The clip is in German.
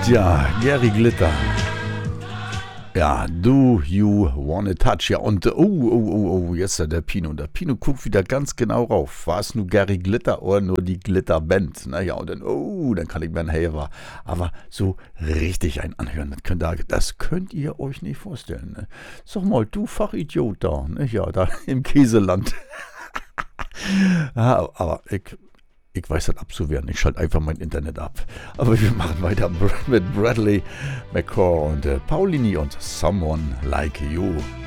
Ja, Gary Glitter. Ja, Do You Wanna Touch? Ja, und jetzt der Pino. Der Pino guckt wieder ganz genau rauf. War es nur Gary Glitter oder nur die Glitterband? Naja, und dann kann ich Ben Haver. Aber so richtig ein anhören, das könnt ihr euch nicht vorstellen. Ne? Sag mal, du Fachidiot da, ne? Ja, da im Käseland. Ja, aber ich weiß das abzuwehren. Ich schalte einfach mein Internet ab. Aber wir machen weiter mit Bradley McCaw und Paulini und Someone Like You.